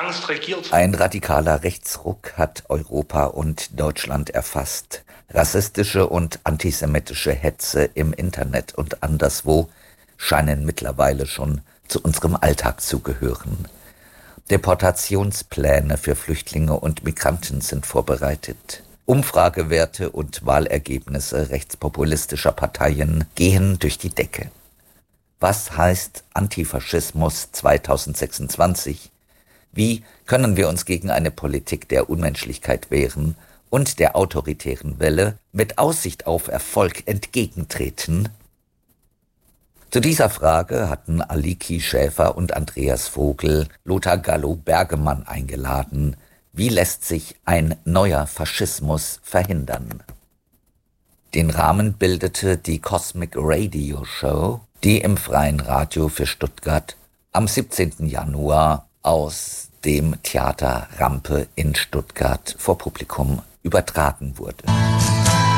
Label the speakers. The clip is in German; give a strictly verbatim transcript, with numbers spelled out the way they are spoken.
Speaker 1: Angst regiert.
Speaker 2: Ein radikaler Rechtsruck hat Europa und Deutschland erfasst. Rassistische und antisemitische Hetze im Internet und anderswo scheinen mittlerweile schon zu unserem Alltag zu gehören. Deportationspläne für Flüchtlinge und Migranten sind vorbereitet. Umfragewerte und Wahlergebnisse rechtspopulistischer Parteien gehen durch die Decke. Was heißt Antifaschismus zweitausendsechsundzwanzig? Wie können wir uns gegen eine Politik der Unmenschlichkeit wehren und der autoritären Welle mit Aussicht auf Erfolg entgegentreten? Zu dieser Frage hatten Aliki Schäfer und Andreas Vogel Lothar Gallo-Bergemann eingeladen. Wie lässt sich ein neuer Faschismus verhindern? Den Rahmen bildete die Cosmic Radio Show, die im Freien Radio für Stuttgart am siebzehnten Januar aus dem Theater Rampe in Stuttgart vor Publikum übertragen wurde.